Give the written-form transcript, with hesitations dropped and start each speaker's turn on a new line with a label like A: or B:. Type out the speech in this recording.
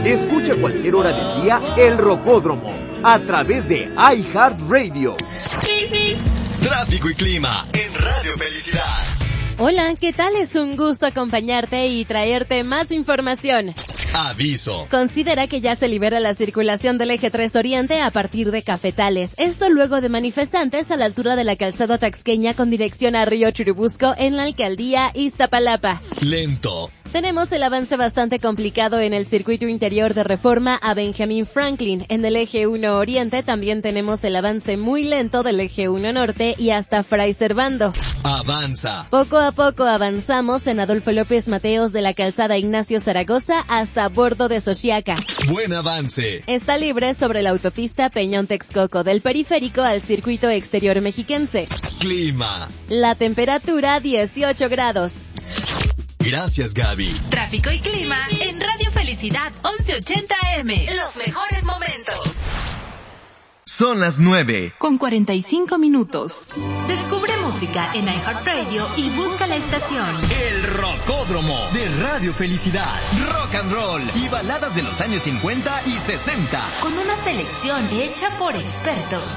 A: Escucha a cualquier hora del día El Rocódromo a través de iHeartRadio.
B: Tráfico y clima en Radio Felicidad.
C: Hola, ¿qué tal? Es un gusto acompañarte y traerte más información.
B: Aviso.
C: Considera que ya se libera la circulación del eje 3 Oriente a partir de Cafetales. Esto luego de manifestantes a la altura de la calzada taxqueña con dirección a Río Churubusco en la alcaldía Iztapalapa.
B: Lento.
C: Tenemos el avance bastante complicado en el circuito interior de Reforma a Benjamin Franklin. En el eje 1 Oriente también tenemos el avance muy lento del eje 1 Norte y hasta Fray Servando.
B: Avanza.
C: Poco a poco avanzamos en Adolfo López Mateos de la calzada Ignacio Zaragoza hasta Bordo de Xochiaca.
B: Buen avance.
C: Está libre sobre la autopista Peñón Texcoco del periférico al circuito exterior mexiquense.
B: Clima.
C: La temperatura 18 grados.
B: Gracias, Gaby.
D: Tráfico y clima en Radio Felicidad 1180 AM. Los mejores momentos.
B: Son las
D: 9:45. Descubre música en iHeartRadio y busca la estación
B: El Rocódromo de Radio Felicidad. Rock and roll y baladas de los años 50 y 60.
D: con una selección hecha por expertos.